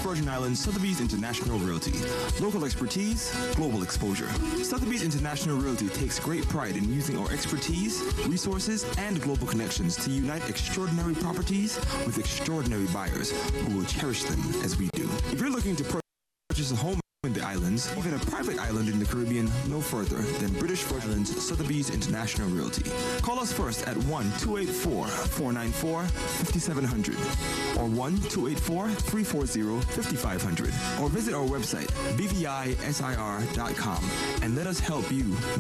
Virgin Islands Sotheby's International Realty. Local expertise, global exposure. Sotheby's International Realty takes great pride in using our expertise, resources, and global connections to unite extraordinary properties with extraordinary buyers who will cherish them as we do. If you're looking to purchase a home in the islands, even a private island in the Caribbean, no further than British Virgin Islands Sotheby's International Realty. Call us first at 1-284-494-5700 or 1-284-340-5500 or visit our website bvisir.com and let us help you